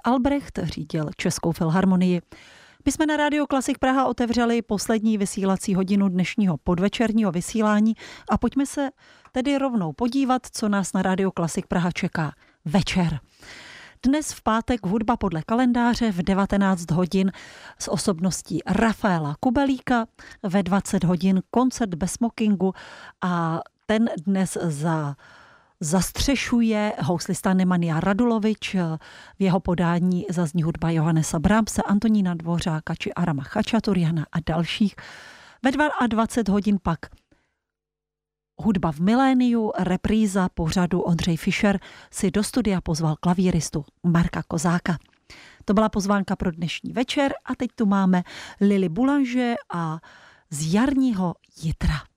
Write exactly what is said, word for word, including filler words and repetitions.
Albrecht řídil Českou filharmonii. My jsme na Rádio Klasik Praha otevřeli poslední vysílací hodinu dnešního podvečerního vysílání a pojďme se tedy rovnou podívat, co nás na Rádio Klasik Praha čeká. Večer. Dnes v pátek hudba podle kalendáře v devatenáct hodin s osobností Rafaela Kubelíka, ve dvacet hodin koncert bez smokingu a ten dnes za zastřešuje houslista Nemanja Radulovič. V jeho podání zazní hudba Johannesa Brahmse, Antonína Dvořáka či Arama Chačaturiana a dalších. Ve dvacet dva hodin pak hudba v miléniu, repríza pořadu. Ondřej Fischer si do studia pozval klavíristu Marka Kozáka. To byla pozvánka pro dnešní večer a teď tu máme Lily Boulanger a z jarního jitra.